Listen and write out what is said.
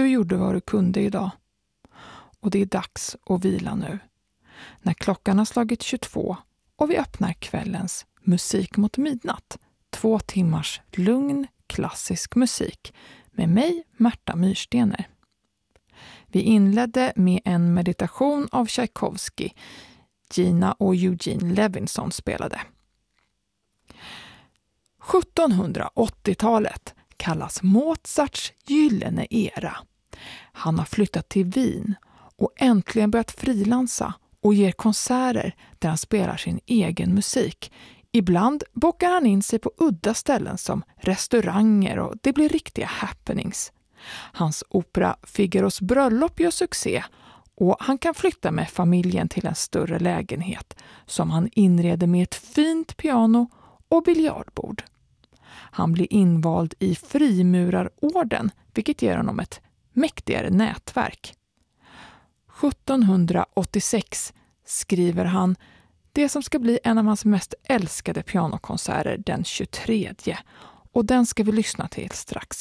Du gjorde vad du kunde idag. Och det är dags att vila nu. När klockan har slagit 22 och vi öppnar kvällens Musik mot midnatt. 2 timmars lugn, klassisk musik med mig, Märta Myrstener. Vi inledde med en meditation av Tchaikovsky. Gina och Eugene Levinson spelade. 1780-talet kallas Mozarts gyllene era. Han har flyttat till Wien och äntligen börjat frilansa och ger konserter där han spelar sin egen musik. Ibland bockar han in sig på udda ställen som restauranger och det blir riktiga happenings. Hans opera Figaros bröllop gör succé och han kan flytta med familjen till en större lägenhet som han inreder med ett fint piano och biljardbord. Han blir invald i frimurarorden, vilket ger honom ett mäktigare nätverk. 1786 skriver han det som ska bli en av hans mest älskade pianokonserter, den 23, och den ska vi lyssna till strax.